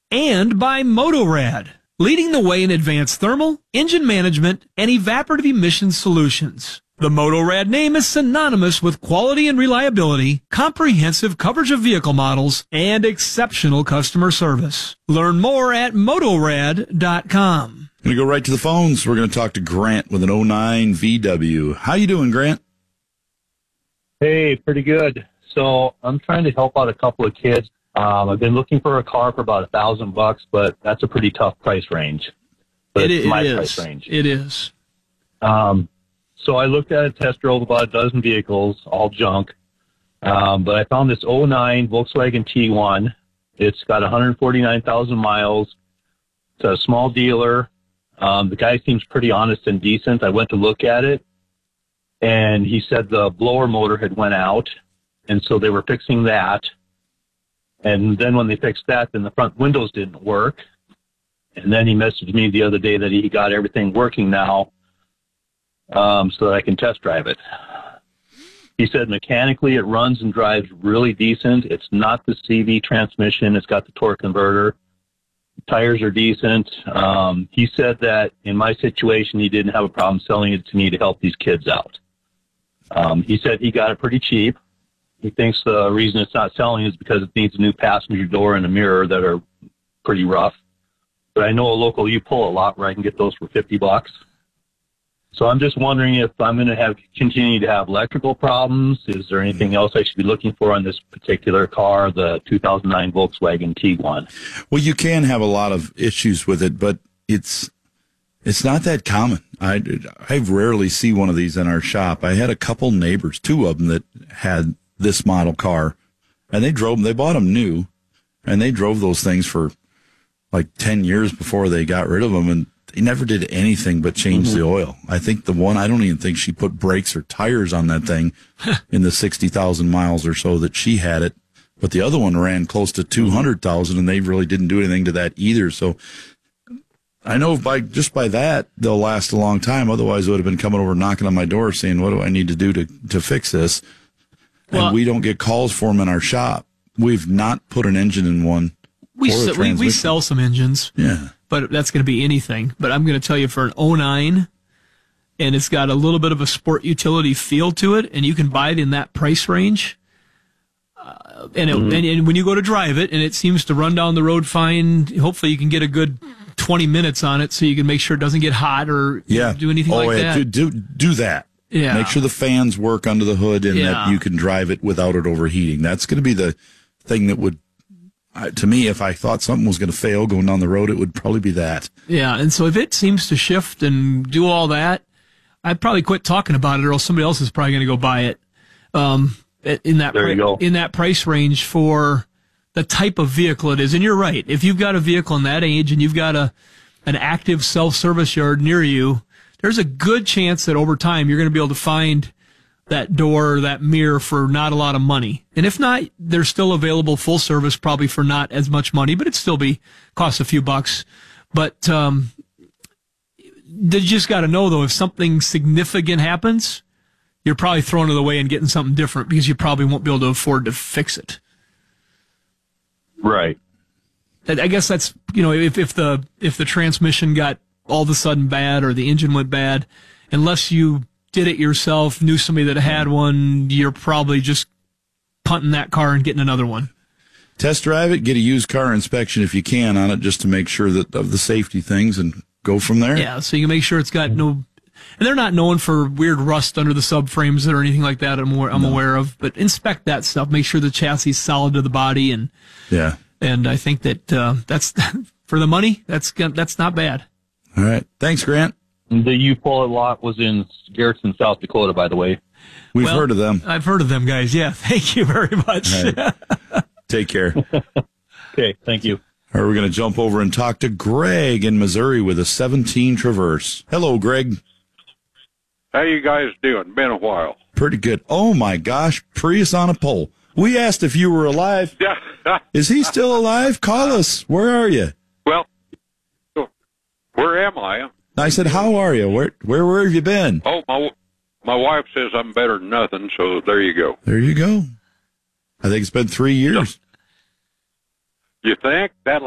And by Motorad, leading the way in advanced thermal, engine management, and evaporative emissions solutions. The Motorad name is synonymous with quality and reliability, comprehensive coverage of vehicle models, and exceptional customer service. Learn more at motorad.com. Going to go right to the phones. We're going to talk to Grant with an '09 VW. How you doing, Grant? Hey, pretty good. So I'm trying to help out a couple of kids. I've been looking for a car for about $1,000, but that's a pretty tough price range. But it's my price range. It is. So I looked at a test drove about a dozen vehicles, all junk. But I found this '09 Volkswagen T1. It's got 149,000 miles. It's a small dealer. The guy seems pretty honest and decent. I went to look at it, and he said the blower motor had went out, and so they were fixing that. And then when they fixed that, then the front windows didn't work. And then he messaged me the other day that he got everything working now, so that I can test drive it. He said mechanically it runs and drives really decent. It's not the CV transmission. It's got the torque converter. Tires are decent. He said that in my situation, he didn't have a problem selling it to me to help these kids out. He said he got it pretty cheap. He thinks the reason it's not selling is because it needs a new passenger door and a mirror that are pretty rough. But I know a local U-Pull a lot where I can get those for $50. So I'm just wondering if I'm going to continue to have electrical problems. Is there anything else I should be looking for on this particular car, the 2009 Volkswagen T1? Well, you can have a lot of issues with it, but it's not that common. I rarely see one of these in our shop. I had a couple neighbors, two of them, that had this model car, and they bought them new, and they drove those things for like 10 years before they got rid of them, and they never did anything but change the oil. I think the one, I don't even think she put brakes or tires on that thing in the 60,000 miles or so that she had it, but the other one ran close to 200,000, and they really didn't do anything to that either. So I know by that, they'll last a long time. Otherwise, it would have been coming over, knocking on my door saying, what do I need to do to fix this? And we don't get calls for them in our shop. We've not put an engine in one. We sell some engines. Yeah. But that's going to be anything. But I'm going to tell you, for an '09, and it's got a little bit of a sport utility feel to it, and you can buy it in that price range. And when you go to drive it, and it seems to run down the road fine, hopefully you can get a good 20 minutes on it so you can make sure it doesn't get hot or do anything like that. Do that. Yeah. Make sure the fans work under the hood and that you can drive it without it overheating. That's going to be the thing that would, to me, if I thought something was going to fail going down the road, it would probably be that. Yeah, and so if it seems to shift and do all that, I'd probably quit talking about it, or else somebody else is probably going to go buy it. In that price range for the type of vehicle it is. And you're right. If you've got a vehicle in that age and you've got an active self-service yard near you, there's a good chance that over time you're going to be able to find that door or that mirror for not a lot of money. And if not, they're still available full service, probably for not as much money, but it'd still cost a few bucks. But you just got to know, though, if something significant happens, you're probably throwing it away and getting something different because you probably won't be able to afford to fix it. Right. I guess that's, if the transmission got all of a sudden bad or the engine went bad, unless you did it yourself, knew somebody that had one, you're probably just punting that car and getting another one. Test drive it, get a used car inspection if you can on it, just to make sure that of the safety things, and go from there. Yeah, so you can make sure it's got no, and they're not known for weird rust under the subframes or anything like that. I'm aware of, but inspect that stuff. Make sure the chassis is solid to the body, and I think that that's for the money. That's not bad. All right, thanks, Grant. The U-Pull lot was in Garrettson, South Dakota, by the way. We've heard of them. I've heard of them, guys. Yeah, thank you very much. Right. Take care. Okay, thank you. All right, we're going to jump over and talk to Greg in Missouri with a 17 Traverse. Hello, Greg. How you guys doing? Been a while. Pretty good. Oh, my gosh, Prius on a pole. We asked if you were alive. Is he still alive? Call us. Where are you? Well, where am I? I said, how are you? Where have you been? Oh, my wife says I'm better than nothing, so there you go. There you go. I think it's been 3 years. You think? That